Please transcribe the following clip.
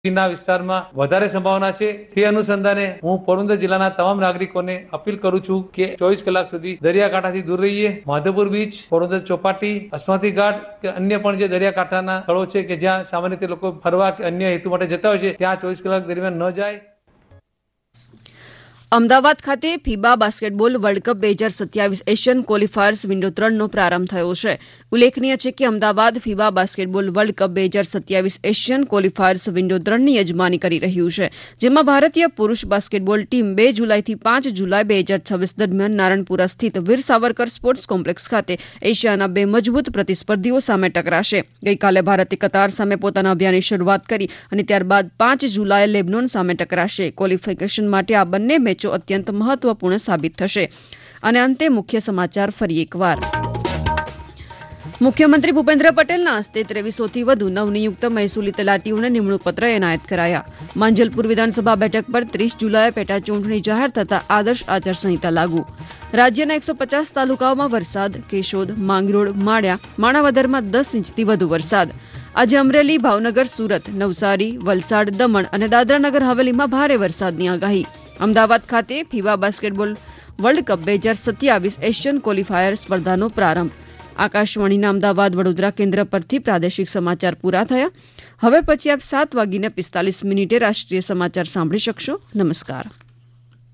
ના વિસ્તારમાં વધારે સંભાવના છે। તે અનુસંધાને હું પોરબંદર જિલ્લાના તમામ નાગરિકોને અપીલ કરું છું કે 24 કલાક સુધી દરિયાકાંઠાથી દૂર રહીએ। માધવપુર બીચ, પોરબંદર ચોપાટી, અસ્માતી ઘાટ કે અન્ય પણ જે દરિયાકાંઠાના સ્થળો છે કે જ્યાં સામાન્ય રીતે લોકો ફરવા કે અન્ય હેતુ માટે જતા હોય છે ત્યાં 24 કલાક દરમિયાન ન જાય। અમદાવાદ ખાતે ફીબા basketball world cup 2027 Asian qualifiers window 3નો પ્રારંભ થયો છે। ઉલ્લેખનીય છે કે Ahmedabad ફીબા basketball world cup 2027 Asian qualifiers window 3ની યજમાની કરી રહ્યું છે, જેમાં ભારતીય પુરુષ બાસ્કેટબોલ ટીમ 2 જુલાઈથી 5 જુલાઈ 2026 દરમિયાન નારણપુરા સ્થિત વીર સાવરકર સ્પોર્ટ્સ કોમ્પ્લેક્સ ખાતે એશિયાના 2 મજબૂત પ્રતિસ્પર્ધીઓ સામે ટકરાશે। ગઈકાલે ભારતે કતાર સામે પોતાના અભિયાનની શરૂઆત કરી અને ત્યારબાદ 5 જુલાઈએ લેબનોન સામે ટકરાશે। ક્વોલિફિકેશન માટે આ બંને મેચો અત્યંત મહત્વપૂર્ણ સાબિત થશે। અને અંતે મુખ્ય સમાચાર ફરી એકવાર। મુખ્યમંત્રી ભૂપેન્દ્ર પટેલના હસ્તે 2300થી વધુ નવનિયુક્ત મહેસૂલી તલાટીઓને નિમણૂક પત્ર એનાયત કરાયા। માંજલપુર વિધાનસભા બેઠક પર 30 જુલાઈએ પેટા ચૂંટણી જાહેર થતા આદર્શ આચારસંહિતા લાગુ। રાજ્યના 150 તાલુકાઓમાં વરસાદ। કેશોદ, માંગરોળ, માળિયા, માણાવદરમાં 10 ઇંચથી વધુ વરસાદ। આજે અમરેલી, ભાવનગર, સુરત, નવસારી, વલસાડ, દમણ અને દાદરાનગર હવેલીમાં ભારે વરસાદની આગાહી। અમદાવાદ ખાતે ફીબા basketball world cup 2027 Asian qualifier સ્પર્ધાનો પ્રારંભ। આકાશવાણીના અમદાવાદ વડોદરા કેન્દ્ર પરથી પ્રાદેશિક સમાચાર પૂરા થયા। હવે પછી આપ 7:45 રાષ્ટ્રીય સમાચાર સાંભળી શકશો। નમસ્કાર।